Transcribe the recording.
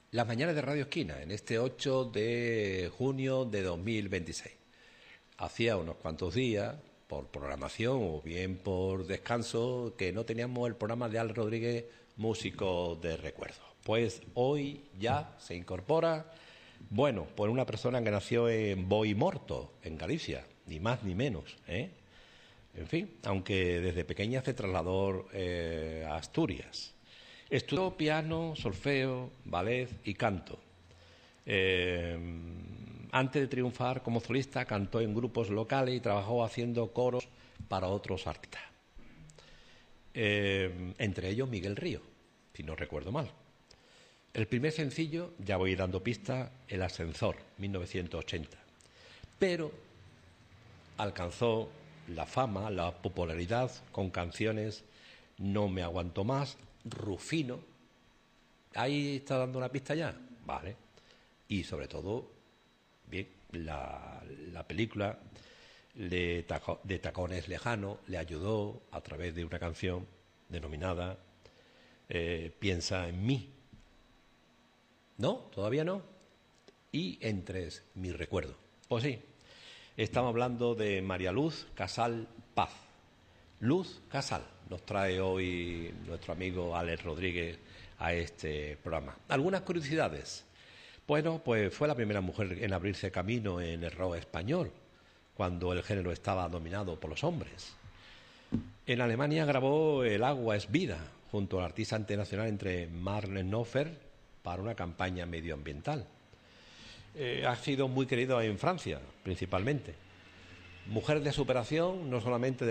Las mañanas de Radio Esquina, en este 8 de junio de 2026. Hacía unos cuantos días, por programación o bien por descanso, que no teníamos el programa de Al Rodríguez, músico de recuerdo. Pues hoy ya se incorpora, bueno, por una persona que nació en Boimorto, en Galicia, ni más ni menos, ¿eh? En fin, aunque desde pequeña se trasladó a Asturias. Estudió piano, solfeo, ballet y canto. Antes de triunfar como solista, cantó en grupos locales y trabajó haciendo coros para otros artistas. Entre ellos Miguel Río, si no recuerdo mal. El primer sencillo, ya voy dando pista, El Ascensor, 1980. Pero alcanzó la fama, la popularidad con canciones No me aguanto más, Rufino. Ahí está dando una pista ya, vale. Y sobre todo, bien, la película de Tacones Lejano le ayudó a través de una canción denominada Piensa en mí. ¿No? ¿Todavía no? Y entre mi recuerdo. Pues sí, estamos hablando de María Luz Casal Paz. Luz Casal nos trae hoy nuestro amigo Alex Rodríguez a este programa. Algunas curiosidades. Bueno, pues fue la primera mujer en abrirse camino en el rock español, cuando el género estaba dominado por los hombres. En Alemania grabó El agua es vida, junto al artista internacional entre Marlene Knopfler, para una campaña medioambiental. Ha sido muy querido en Francia, principalmente. Mujer de superación, no solamente